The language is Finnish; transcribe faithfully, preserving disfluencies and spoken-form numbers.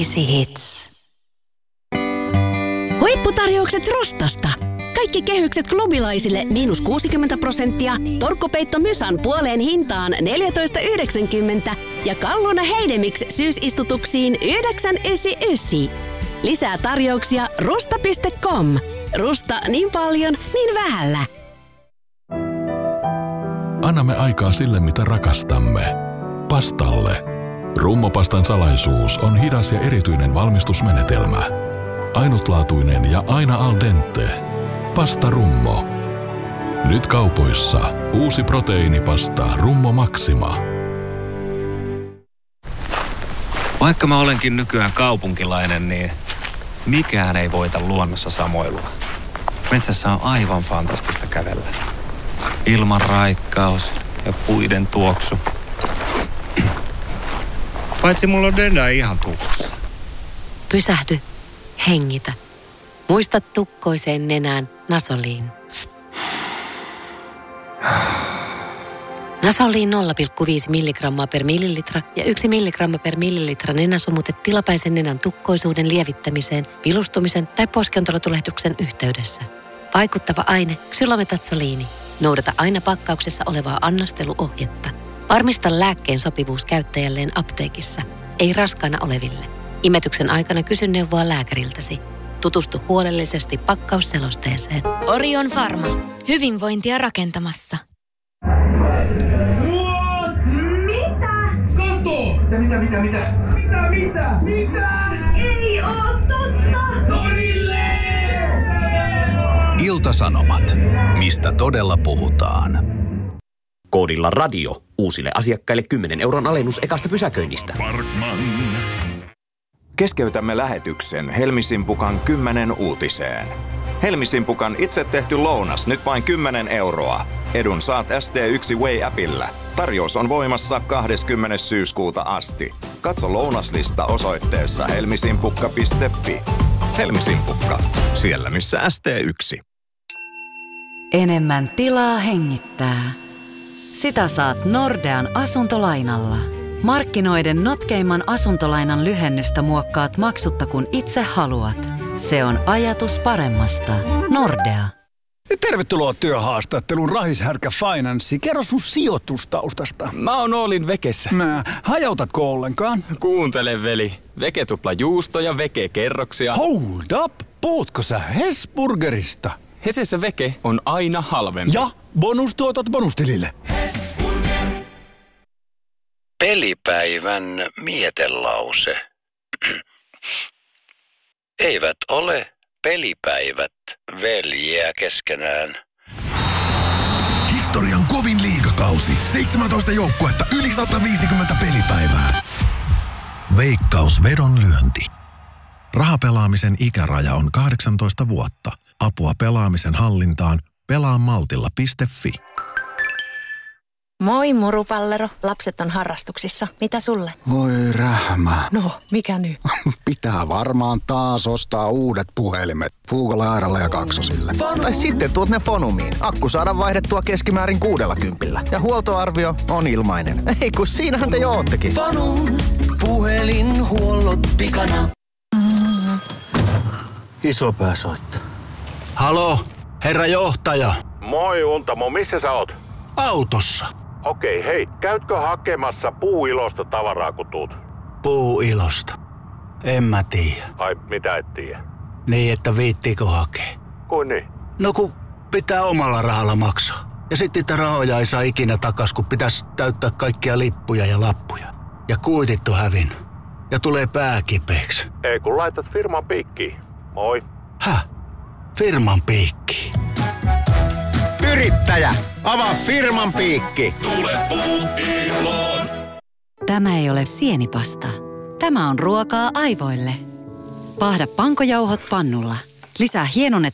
Easy Hits. Huipputarjoukset Rustasta. Kaikki kehykset klubilaisille miinus kuusikymmentä prosenttia, torkkupeitto Mysan puoleen hintaan neljätoista yhdeksänkymmentä ja Kalluna Heidemix syysistutuksiin yhdeksän yhdeksänkymmentäyhdeksän. Lisää tarjouksia rusta piste com. Rusta niin paljon, niin vähällä. Annamme aikaa sille, mitä rakastamme. Pastalle. Rummopastan salaisuus on hidas ja erityinen valmistusmenetelmä. Ainutlaatuinen ja aina al dente. Pasta Rummo. Nyt kaupoissa uusi proteiinipasta Rummo Maxima. Vaikka mä olenkin nykyään kaupunkilainen, niin mikään ei voita luonnossa samoilua. Metsässä on aivan fantastista kävellä. Ilman raikkaus ja puiden tuoksu. Paitsi mulla on Denda ihan tukossa. Pysähdy. Hengitä. Muista tukkoiseen nenään Nasoliin. Nasoliin nolla pilkku viisi milligrammaa per millilitra ja yksi milligramma per millilitra nenäsumutet tilapäisen nenän tukkoisuuden lievittämiseen, vilustumisen tai poskiontelotulehduksen yhteydessä. Vaikuttava aine ksylometatsoliini. Noudata aina pakkauksessa olevaa annosteluohjetta. Varmista lääkkeen sopivuus käyttäjälleen apteekissa, ei raskaana oleville. Imetyksen aikana kysy neuvoa lääkäriltäsi. Tutustu huolellisesti pakkausselosteeseen. Orion Pharma. Hyvinvointia rakentamassa. What? Mitä? Kato! Mitä, mitä, mitä? Mitä, mitä? Mitä? Ei oo totta! Torille! Ilta-Sanomat. Mistä todella puhutaan? Koodilla radio. Uusille asiakkaille kymmenen euron alennus ekasta pysäköinnistä. Parkman. Keskeytämme lähetyksen Helmisimpukan kymmenen uutiseen. Helmisimpukan itse tehty lounas nyt vain kymmenen euroa. Edun saat S T yksi Way-appillä. Tarjous on voimassa kahdeskymmenes syyskuuta asti. Katso lounaslista osoitteessa helmisimpukka piste fi. Helmisimpukka. Siellä missä S T yksi. Enemmän tilaa hengittää. Sitä saat Nordean asuntolainalla. Markkinoiden notkeimman asuntolainan lyhennystä muokkaat maksutta kun itse haluat. Se on ajatus paremmasta. Nordea. Tervetuloa työhaastatteluun Rahishärkä Finance. Kerro sun sijoitustaustasta. Mä oon Oolin Vekessä. Mä, hajautatko ollenkaan? Kuuntele veli. Veke tupla juustoja, Veke kerroksia. Hold up! Puhutko sä Hesburgerista? Hesessä Veke on aina halvempi. Ja bonustuotot bonustilille. Pelipäivän mietelause. Eivät ole pelipäivät veljiä keskenään. Historian kovin liigakausi. seitsemäntoista joukkuetta, yli sata viisikymmentä pelipäivää. Veikkaus vedonlyönti. Rahapelaamisen ikäraja on kahdeksantoista vuotta. Apua pelaamisen hallintaan pelaamaltilla piste fi. Moi murupallero, lapset on harrastuksissa. Mitä sulle? Voi rähmä. No, mikä nyt? Pitää varmaan taas ostaa uudet puhelimet. Puukolla, Airalla ja Kaksosille. Tai sitten tuot ne Fonumiin. Akku saadaan vaihdettua keskimäärin kuudella kympillä. Ja huoltoarvio on ilmainen. Ei kun siinähän te jo oottekin. Fonum, puhelinhuollot pikana. Isopää soittaa. Halo, herra johtaja. Moi Untamo, missä sä oot? Autossa. Okei, hei, käytkö hakemassa Puuilosta tavaraa kun tuut? Puuilosta? En mä tiedä. Ai, mitä et tiedä? Niin, että viittiikö hakee? Kuin niin? No kun pitää omalla rahalla maksaa. Ja sitten niitä rahoja ei saa ikinä takas, kun pitäisi täyttää kaikkia lippuja ja lappuja. Ja kuitit on hävinnyt. Ja tulee pää kipeäksi. Ei kun laitat firman piikkiin. Moi. Häh? Firman piikkiin? Yrittäjä, avaa firman piikki. Tule Puuiloon. Tämä ei ole sienipasta. Tämä on ruokaa aivoille. Paahda pankojauhot pannulla. Lisää hienonnettua